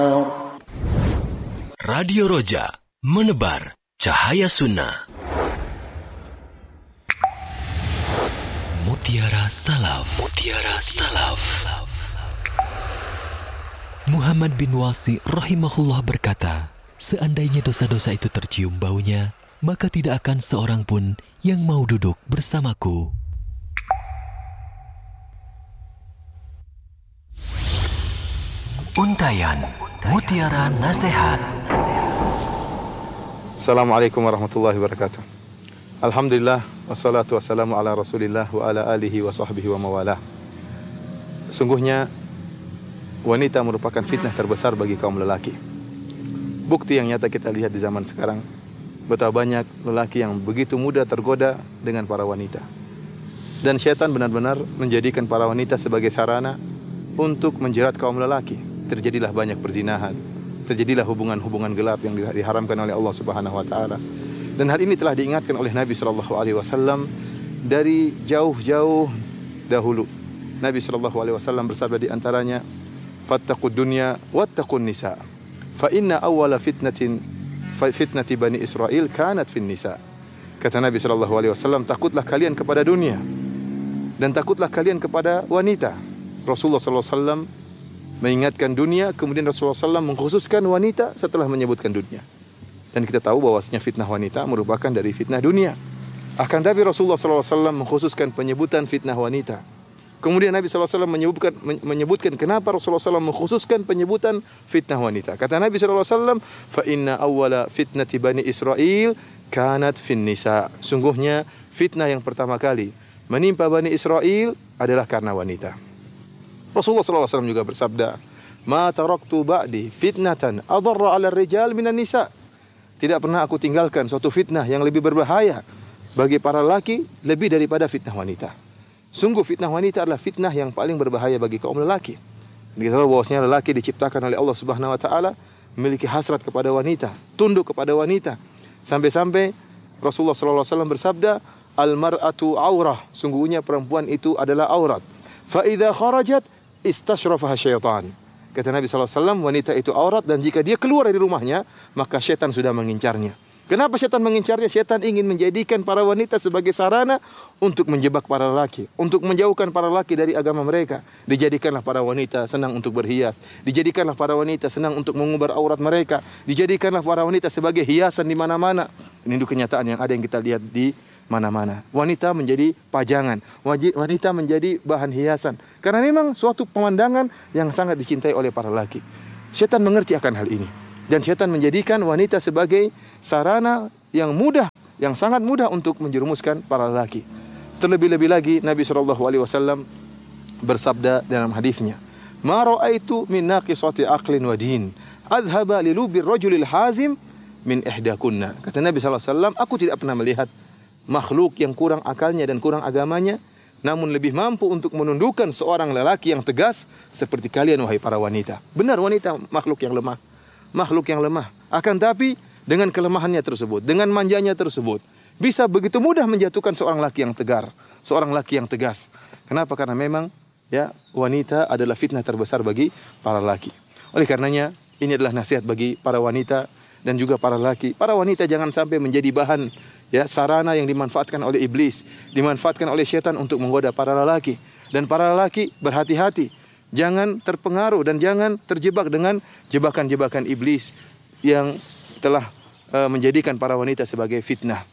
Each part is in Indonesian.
Radio Roja, menebar cahaya sunnah. Mutiara Salaf. Mutiara Salaf. Muhammad bin Wasi rahimahullah berkata, seandainya dosa-dosa itu tercium baunya, maka tidak akan seorang pun yang mau duduk bersamaku. Untayan Mutiara Nasihat. Assalamualaikum warahmatullahi wabarakatuh. Alhamdulillah, wassalatu wassalamu ala rasulillah wa ala alihi wa sahbihi wa mawalah. Sungguhnya wanita merupakan fitnah terbesar bagi kaum lelaki. Bukti yang nyata kita lihat di zaman sekarang, betapa banyak lelaki yang begitu mudah tergoda dengan para wanita. Dan syaitan benar-benar menjadikan para wanita sebagai sarana untuk menjerat kaum lelaki. Terjadilah banyak perzinahan, terjadilah hubungan-hubungan gelap yang diharamkan oleh Allah Subhanahu wa taala. Dan hal ini telah diingatkan oleh Nabi sallallahu alaihi wasallam dari jauh-jauh dahulu. Nabi sallallahu alaihi wasallam bersabda di antaranya, "Fattaqud dunya wattaqun nisa. Fa inna awwala fitnati Bani Israil kanat fin nisa." Kata Nabi sallallahu alaihi wasallam, takutlah kalian kepada dunia dan takutlah kalian kepada wanita. Rasulullah sallallahu alaihi wasallam mengingatkan dunia, kemudian Rasulullah SAW mengkhususkan wanita setelah menyebutkan dunia. Dan kita tahu bahwasanya fitnah wanita merupakan dari fitnah dunia. Akan tapi Rasulullah SAW mengkhususkan penyebutan fitnah wanita. Kemudian Nabi SAW menyebutkan kenapa Rasulullah SAW mengkhususkan penyebutan fitnah wanita. Kata Nabi SAW, fa inna awwala fitnati Bani Israil kanat fin nisa. Sungguhnya fitnah yang pertama kali menimpa Bani Israil adalah karena wanita. Rasulullah SAW juga bersabda, "Ma taraktu ba'di fitnatan adarra 'ala rijal minan nisa." Tidak pernah aku tinggalkan suatu fitnah yang lebih berbahaya bagi para lelaki lebih daripada fitnah wanita. Sungguh fitnah wanita adalah fitnah yang paling berbahaya bagi kaum lelaki. Kita tahu bahwasanya lelaki diciptakan oleh Allah Subhanahu wa taala memiliki hasrat kepada wanita, tunduk kepada wanita. Sampai-sampai Rasulullah SAW bersabda, "Al-mar'atu aurah." Sungguhnya perempuan itu adalah aurat. Fa idza kharajat istashrafaha syaitan. Kata Nabi SAW, wanita itu aurat dan jika dia keluar dari rumahnya, maka syaitan sudah mengincarnya. Kenapa syaitan mengincarnya? Syaitan ingin menjadikan para wanita sebagai sarana untuk menjebak para lelaki, untuk menjauhkan para lelaki dari agama mereka. Dijadikanlah para wanita senang untuk berhias, dijadikanlah para wanita senang untuk mengumbar aurat mereka, dijadikanlah para wanita sebagai hiasan di mana-mana. Ini kenyataan yang ada yang kita lihat di mana-mana. Wanita menjadi pajangan, wanita menjadi bahan hiasan. Karena memang suatu pemandangan yang sangat dicintai oleh para lelaki. Syaitan mengerti akan hal ini. Dan syaitan menjadikan wanita sebagai sarana yang mudah, yang sangat mudah untuk menjerumuskan para lelaki. Terlebih-lebih lagi Nabi SAW bersabda dalam hadisnya, "Ma ra'aitu min naqisati aqlin wa din, adhaba li lubir rajulil hazim min ihdakunna." Kata Nabi SAW, aku tidak pernah melihat makhluk yang kurang akalnya dan kurang agamanya, namun lebih mampu untuk menundukkan seorang lelaki yang tegas seperti kalian, wahai para wanita. Benar, wanita makhluk yang lemah. Makhluk yang lemah. Akan tapi dengan kelemahannya tersebut, dengan manjanya tersebut, bisa begitu mudah menjatuhkan seorang laki yang tegar, seorang laki yang tegas. Kenapa? Karena memang wanita adalah fitnah terbesar bagi para laki. Oleh karenanya, ini adalah nasihat bagi para wanita dan juga para laki. Para wanita jangan sampai menjadi bahan sarana yang dimanfaatkan oleh iblis, dimanfaatkan oleh syaitan untuk menggoda para lelaki. Dan para lelaki berhati-hati, jangan terpengaruh dan jangan terjebak dengan jebakan-jebakan iblis yang telah menjadikan para wanita sebagai fitnah.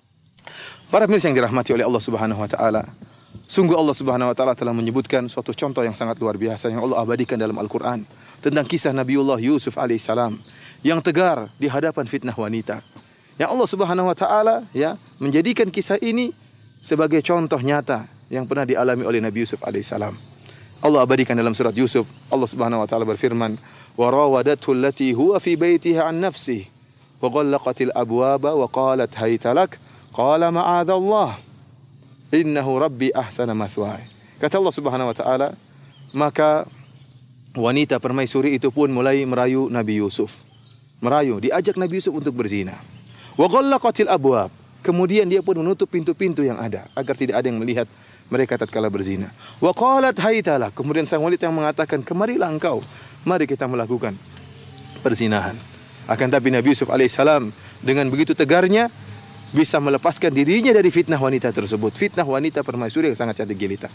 Para pemirsa yang dirahmati oleh Allah Subhanahu wa taala, sungguh Allah Subhanahu wa taala telah menyebutkan suatu contoh yang sangat luar biasa yang Allah abadikan dalam Al-Qur'an tentang kisah Nabiullah Yusuf alaihissalam yang tegar di hadapan fitnah wanita. Yang Allah Subhanahu wa taala menjadikan kisah ini sebagai contoh nyata yang pernah dialami oleh Nabi Yusuf alaihissalam. Allah abadikan dalam surat Yusuf, Allah Subhanahu wa taala berfirman, "Wa rawadathu allati huwa fi baitiha an nafsihi wa ghallaqatil abwaba wa qalat hayta lak qala ma'adzallah innahu rabbi ahsana mathwaya." Kata Allah Subhanahu wa taala, maka wanita permaisuri itu pun mulai merayu Nabi Yusuf. Merayu, diajak Nabi Yusuf untuk berzina. Wa ghallaqatil abwab. Kemudian dia pun menutup pintu-pintu yang ada agar tidak ada yang melihat mereka tatkala berzina. Wa qalat haytalah. Kemudian sang wanita yang mengatakan, "Kemarilah engkau, mari kita melakukan." perzinahan. Akan tapi Nabi Yusuf alaihissalam dengan begitu tegarnya bisa melepaskan dirinya dari fitnah wanita tersebut. Fitnah wanita permaisuri yang sangat cantik jelita.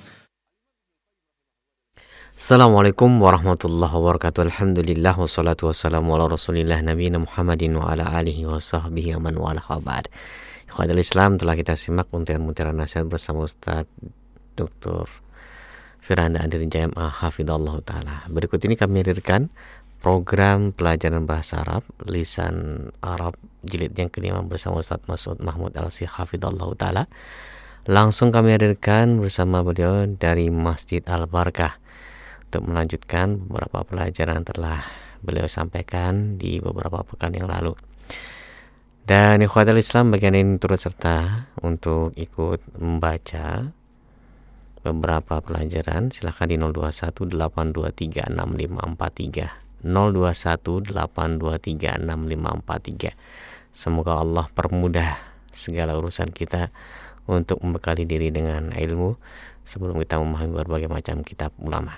Assalamualaikum warahmatullahi wabarakatuh. Alhamdulillah wassalatu wassalamu ala Rasulillah nabiyina Muhammadin wa ala alihi wa sahbihi wa man wala khabad. Ikhwatul Islam, telah kita simak untiran-untiran nasihat bersama Ustaz Dr. Firanda Andirin Jayama hafidhallah taala. Berikut ini kami hadirkan program pelajaran bahasa Arab lisan Arab jilid yang kelima bersama Ustaz Mas'ud Mahmud Al-Sih hafidhallah taala. Langsung kami hadirkan bersama beliau dari Masjid Al-Barakah untuk melanjutkan beberapa pelajaran telah beliau sampaikan di beberapa pekan yang lalu. Dan ikhwatul Islam, bagian ini turut serta untuk ikut membaca beberapa pelajaran. Silakan di 0218236543, 0218236543. Semoga Allah permudah segala urusan kita untuk membekali diri dengan ilmu sebelum kita memahami berbagai macam kitab ulama.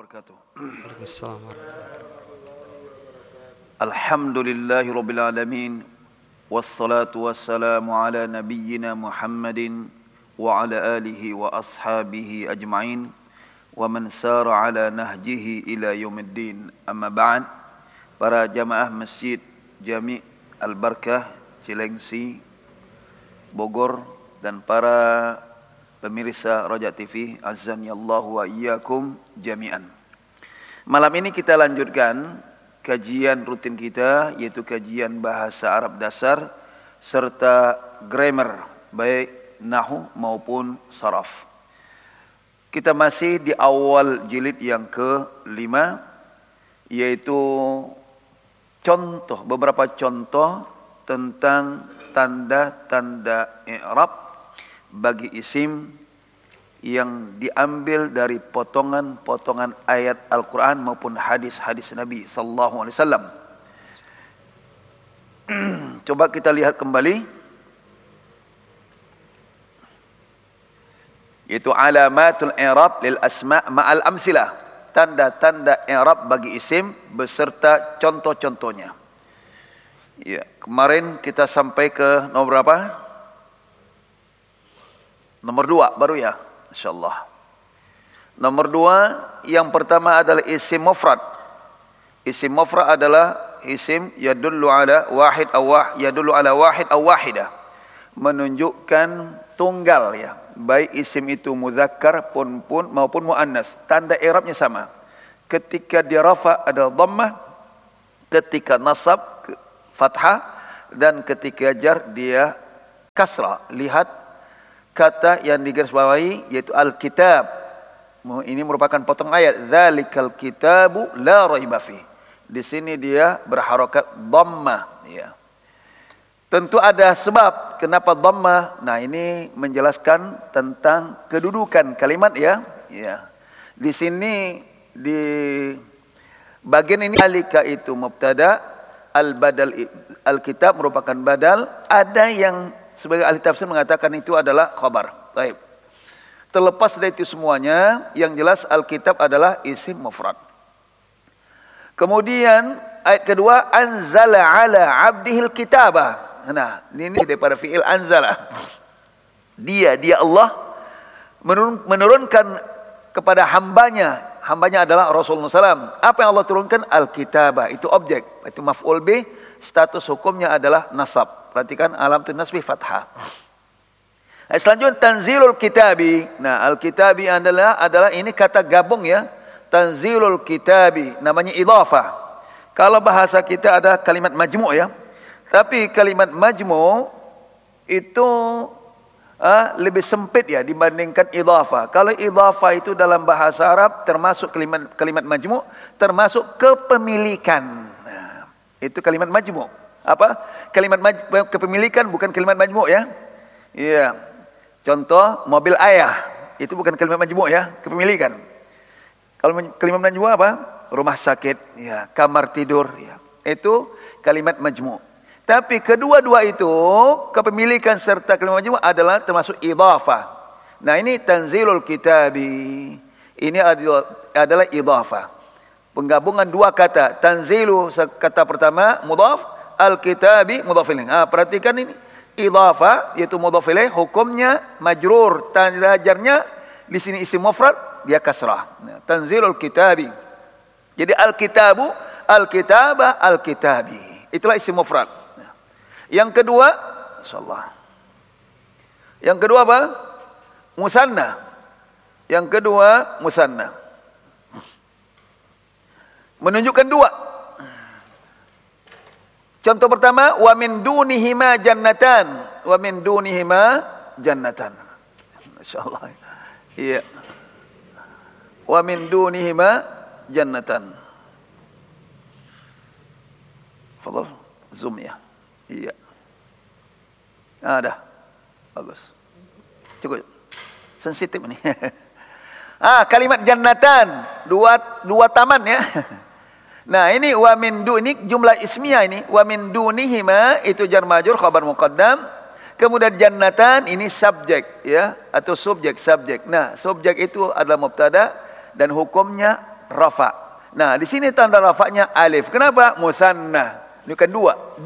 Alhamdulillahirabbil alamin wassalatu wassalamu ala nabiyyina Muhammadin wa ala alihi wa ashabihi ajma'in wa man sara ala nahjihi ila yaumiddin. Amma ba'd. Para jamaah Masjid Jami' Al-Barakah Cilengsi Bogor dan para pemirsa Raja TV, azani Allah wa iyyakum jami'an. Malam ini kita lanjutkan kajian rutin kita, yaitu kajian bahasa Arab dasar serta grammar, baik nahwu maupun saraf. Kita masih di awal jilid yang ke-5, yaitu beberapa contoh tentang tanda-tanda i'rab bagi isim yang diambil dari potongan-potongan ayat Al-Quran maupun hadis-hadis Nabi sallallahu alaihi wasallam. Coba kita lihat kembali, yaitu alamatul i'rab lil asma' ma'al amsilah, tanda-tanda i'rab bagi isim beserta contoh-contohnya. Ya, kemarin kita sampai ke nomor berapa? Nomor 2 baru ya, insyaallah. Nomor 2, yang pertama adalah isim mufrad. Isim mufrad adalah isim yadullu ala wahid aw wahidah, menunjukkan tunggal ya, baik isim itu mudzakkar pun maupun muannas. Tanda i'rabnya sama. Ketika dia rafa ada dhammah, ketika nasab fathah, dan ketika jar dia kasrah. Lihat kata yang digarisbawahi, yaitu Alkitab. Ini merupakan potong ayat. Dzalikal kitabu la raiba fi. Di sini dia berharokat dhammah. Ya. Tentu ada sebab kenapa dhammah. Nah, ini menjelaskan tentang kedudukan kalimat ya. Ya. Di sini di bagian ini alika itu mubtada, al-badal al-kitab merupakan badal. Ada yang sebagai ahli tafsir mengatakan itu adalah khabar. Baik. Terlepas dari itu semuanya, yang jelas Alkitab adalah isim mufrad. Kemudian ayat kedua, anzala ala abdihil kitabah. Nah, ini daripada fi'il anzala. Dia Allah menurunkan kepada hambanya. Hambanya adalah Rasulullah SAW. Apa yang Allah turunkan? Alkitabah. Itu objek. Itu maf'ul bih. Status hukumnya adalah nasab. Perhatikan alamatul nasbi fathah. Selanjutnya tanzilul kitabi. Nah, al-kitabi adalah ini kata gabung ya. Tanzilul kitabi namanya idhafah. Kalau bahasa kita ada kalimat majmu' ya. Tapi kalimat majmu' itu lebih sempit ya dibandingkan idhafah. Kalau idhafah itu dalam bahasa Arab termasuk kalimat majmu', termasuk kepemilikan. Nah, itu kalimat majmu'. Apa? Kalimat kepemilikan bukan kalimat majmu' ya. Iya. Contoh mobil ayah, itu bukan kalimat majmu' ya, kepemilikan. Kalau kalimat majmu' apa? Rumah sakit, ya, kamar tidur, ya. Itu kalimat majmu'. Tapi kedua-dua itu, kepemilikan serta kalimat majmu' adalah termasuk idhafah. Nah, ini tanzilul kitabi. Ini adalah idhafah. Penggabungan dua kata. Tanzilu kata pertama mudhaf, al-kitabi mudhaf ilaih. Perhatikan ini. Idhafah yaitu mudhaf ilaih, hukumnya majrur. Tanda jarnya di sini isim mufrad, dia kasrah. Tanzilul kitabi. Jadi al-kitabu, al-kitabah, al-kitabi. Itulah isim mufrad. Yang kedua, insyaallah. Yang kedua apa? Musanna. Yang kedua musanna. Menunjukkan dua. Contoh pertama, wa min dunihima jannatan. Wa min dunihima jannatan. Masyaallah. Iya. Wa min dunihima jannatan. Fadhal, zoom ya. Iya. Dah. Bagus. Cukup. Sensitif ini. Kalimat jannatan, dua taman ya. Nah, ini wa min du, ini jumlah ismiyah ini. Wa min dunihima itu jar majrur khabar muqaddam. Kemudian jannatan ini subjek ya, atau subjek. Nah, subjek itu adalah mubtada dan hukumnya rafa. Nah, di sini tanda rafanya alif. Kenapa? Musanna. Ini kan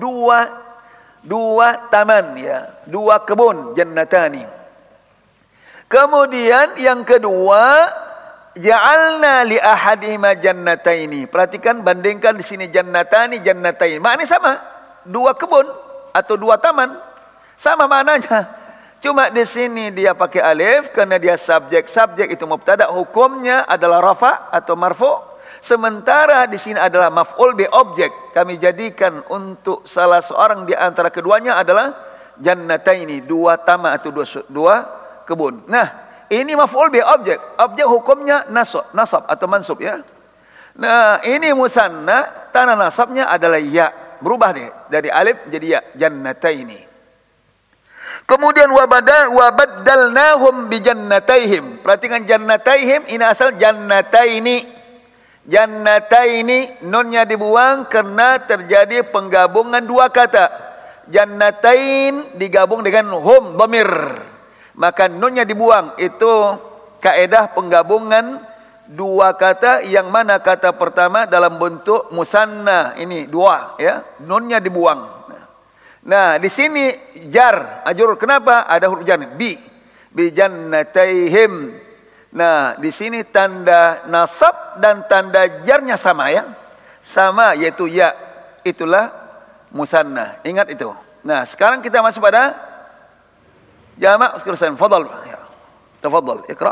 dua taman ya, dua kebun, jannatani. Kemudian yang kedua, ja'alna li ahadihima jannataini. Perhatikan, bandingkan di sini jannatani, jannataini. Maknanya sama, dua kebun atau dua taman. Sama maknanya. Cuma di sini dia pakai alif karena dia subjek. Subjek itu mubtada, hukumnya adalah rafa atau marfu. Sementara di sini adalah maf'ul bi objek. Kami jadikan untuk salah seorang di antara keduanya adalah jannataini, dua taman atau dua kebun. Nah, ini maf'ul bi objek. Objek hukumnya nasab atau mansub ya. Nah, ini musanna, tanda nasabnya adalah ya. Berubah deh dari alif jadi ya, jannataini. Kemudian wabaddalnahum bi jannataihim. Perhatikan jannataihim, ini asal jannataini. Jannataini, nunnya dibuang karena terjadi penggabungan dua kata. Jannatain digabung dengan hum dhamir. Maka nunnya dibuang. Itu kaedah penggabungan dua kata yang mana kata pertama dalam bentuk musanna. Ini dua ya. Nunnya dibuang. Nah, di sini jar ajrur. Kenapa? Ada huruf jar bi jannataihim. Nah, di sini tanda nasab dan tanda jarnya sama ya. Sama yaitu ya. Itulah musanna. Ingat itu. Nah, sekarang kita masuk pada jamak sekalian. Fadhal. Ya. Tafadhal, iqra.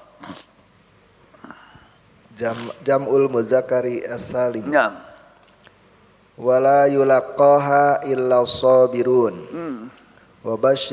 Jam'ul mudzakari as-salim. Ya. Wala yulaqaha illa sabirun. Wa